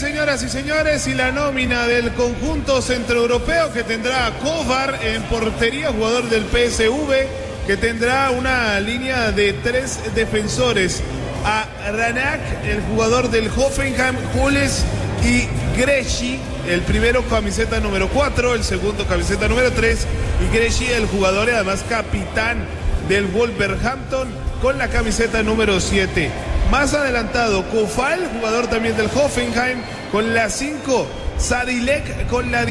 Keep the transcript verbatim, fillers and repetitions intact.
señoras y señores, y la nómina del conjunto centroeuropeo que tendrá a Kovar en portería, jugador del P S V, que tendrá una línea de tres defensores, a Ranak, el jugador del Hoffenheim, Hules y Gresci, el primero camiseta número cuatro, el segundo camiseta número tres, y Gresci, el jugador y además capitán del Wolverhampton, con la camiseta número siete. Más adelantado, Kofal, jugador también del Hoffenheim, con la cinco, Sadilek con la